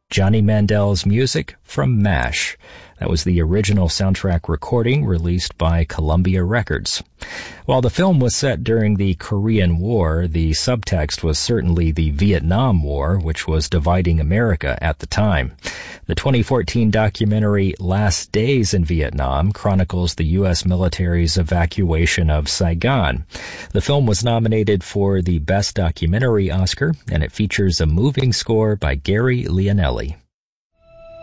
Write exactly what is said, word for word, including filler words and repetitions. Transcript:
Johnny Mandel's music from MASH. That was the original soundtrack recording released by Columbia Records. While the film was set during the Korean War, the subtext was certainly the Vietnam War, which was dividing America at the time. The twenty fourteen documentary Last Days in Vietnam chronicles the U S military's evacuation of Saigon. The film was nominated for the Best Documentary Oscar, and it features a moving score by Gary Leonelli.